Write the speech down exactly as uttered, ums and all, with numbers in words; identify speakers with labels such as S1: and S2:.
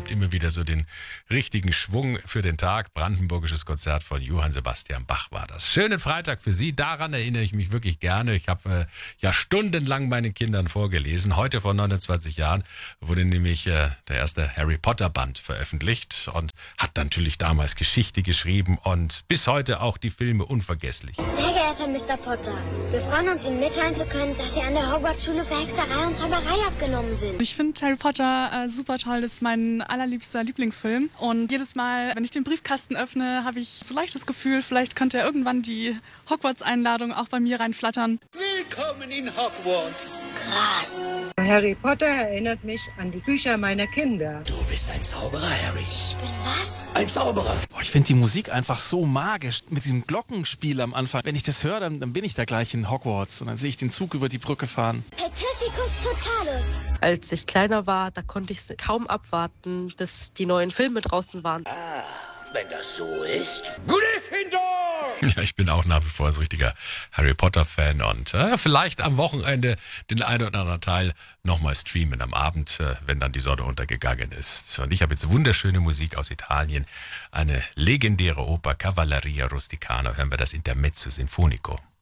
S1: gibt immer wieder so den richtigen Schwung für den Tag. Brandenburgisches Konzert von Johann Sebastian Bach war das. Schönen Freitag für Sie. Daran erinnere ich mich wirklich gerne. Ich habe äh, ja stundenlang meinen Kindern vorgelesen. Heute vor neunundzwanzig Jahren wurde nämlich äh, der erste Harry Potter Band veröffentlicht und hat natürlich damals Geschichte geschrieben und bis heute auch die Filme unvergesslich.
S2: Sehr geehrter Mister Potter, wir freuen uns, Ihnen mitteilen zu können, dass Sie an der Hogwarts-Schule für Hexerei und Zauberei aufgenommen sind.
S3: Ich finde Harry Potter äh, super toll, das ist mein allerliebster Lieblingsfilm. Und jedes Mal, wenn ich den Briefkasten öffne, habe ich so leicht das Gefühl, vielleicht könnte ja irgendwann die Hogwarts-Einladung auch bei mir reinflattern.
S4: Willkommen in Hogwarts.
S2: Krass.
S5: Harry Potter erinnert mich an die Bücher meiner Kinder.
S4: Du bist ein Zauberer, Harry.
S2: Ich bin was?
S4: Ein Zauberer.
S6: Boah, ich finde die Musik einfach so magisch. Mit diesem Glockenspiel am Anfang. Wenn ich das höre, dann, dann bin ich da gleich in Hogwarts. Und dann sehe ich den Zug über die Brücke fahren.
S2: Petrificus Totalus.
S7: Als ich kleiner war, da konnte ich kaum abwarten, bis die neuen Filme draußen waren.
S4: Ah, wenn das so ist. Gryffindor!
S1: Ja, ich bin auch nach wie vor so ein richtiger Harry Potter-Fan und äh, vielleicht am Wochenende den einen oder anderen Teil nochmal streamen am Abend, äh, wenn dann die Sonne untergegangen ist. Und ich habe jetzt wunderschöne Musik aus Italien, eine legendäre Oper, Cavalleria Rusticana, hören wir das Intermezzo Sinfonico.